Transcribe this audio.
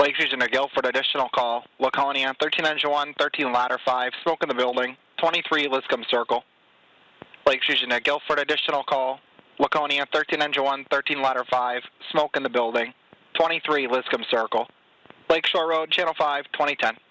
Lakes Region of Guilford, additional call. Laconia, 13 engine 1, 13 ladder 5, smoke in the building, 23 Liscombe Circle. Lakes Region of Guilford, additional call. Laconia, 13 engine 1, 13 ladder 5, smoke in the building, 23 Liscombe Circle. Lakeshore Road, Channel 5, 2010.